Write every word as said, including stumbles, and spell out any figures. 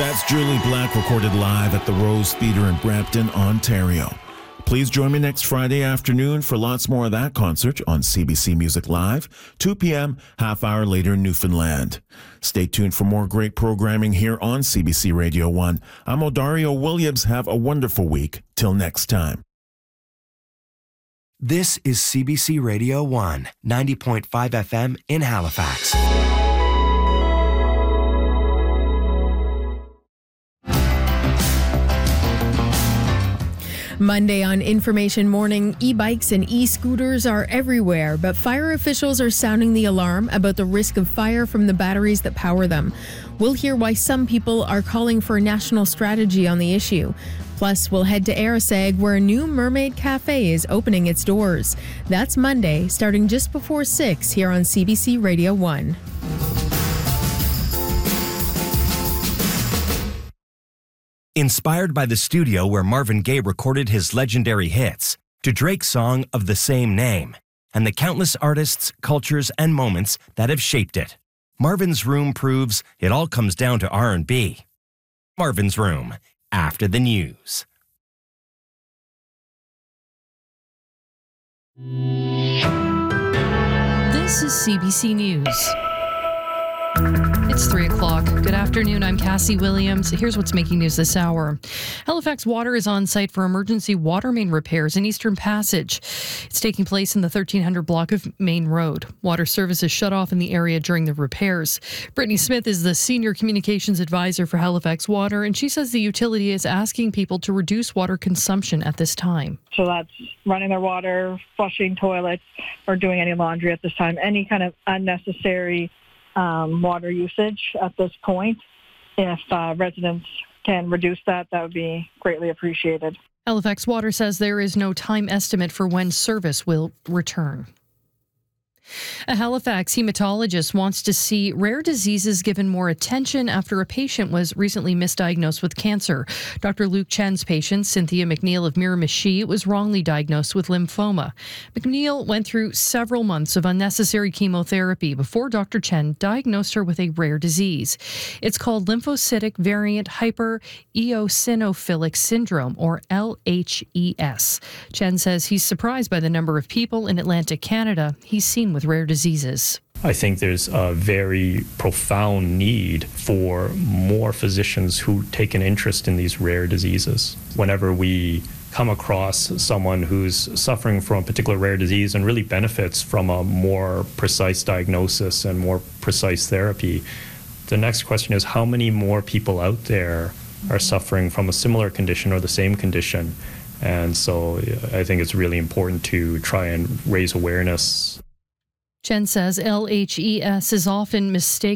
That's Julie Black, recorded live at the Rose Theatre in Brampton, Ontario. Please join me next Friday afternoon for lots more of that concert on C B C Music Live, two p.m., half hour later in Newfoundland. Stay tuned for more great programming here on C B C Radio one. I'm Odario Williams. Have a wonderful week. Till next time. This is C B C Radio one, ninety point five F M in Halifax. Monday on Information Morning, e-bikes and e-scooters are everywhere, but fire officials are sounding the alarm about the risk of fire from the batteries that power them. We'll hear why some people are calling for a national strategy on the issue. Plus, we'll head to Arisag, where a new Mermaid Cafe is opening its doors. That's Monday, starting just before six here on C B C Radio one. Inspired by the studio where Marvin Gaye recorded his legendary hits, to Drake's song of the same name, and the countless artists, cultures, and moments that have shaped it, Marvin's Room proves it all comes down to R and B. Marvin's Room, after the news. This is C B C News. It's three o'clock. Good afternoon. I'm Cassie Williams. Here's what's making news this hour. Halifax Water is on site for emergency water main repairs in Eastern Passage. It's taking place in the thirteen hundred block of Main Road. Water service is shut off in the area during the repairs. Brittany Smith is the Senior Communications Advisor for Halifax Water, and she says the utility is asking people to reduce water consumption at this time. So that's running their water, flushing toilets, or doing any laundry at this time. Any kind of unnecessary Um, water usage at this point. If uh, residents can reduce that, that would be greatly appreciated. Halifax Water says there is no time estimate for when service will return. A Halifax hematologist wants to see rare diseases given more attention after a patient was recently misdiagnosed with cancer. Doctor Luke Chen's patient, Cynthia McNeil of Miramichi, was wrongly diagnosed with lymphoma. McNeil went through several months of unnecessary chemotherapy before Doctor Chen diagnosed her with a rare disease. It's called lymphocytic variant hypereosinophilic syndrome, or L H E S. Chen says he's surprised by the number of people in Atlantic Canada he's seen with rare diseases. I think there's a very profound need for more physicians who take an interest in these rare diseases. Whenever we come across someone who's suffering from a particular rare disease and really benefits from a more precise diagnosis and more precise therapy, the next question is how many more people out there are suffering from a similar condition or the same condition? And so I think it's really important to try and raise awareness. Chen says L H E S is often mistaken